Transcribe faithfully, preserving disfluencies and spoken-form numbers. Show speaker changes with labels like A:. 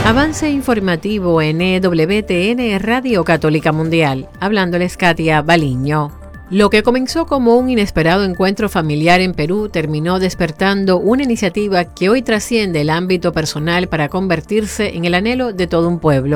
A: Avance informativo en E W T N Radio Católica Mundial. Hablándoles Katia Baliño. Lo que comenzó como un inesperado encuentro familiar en Perú terminó despertando una iniciativa que hoy trasciende el ámbito personal para convertirse en el anhelo de todo un pueblo.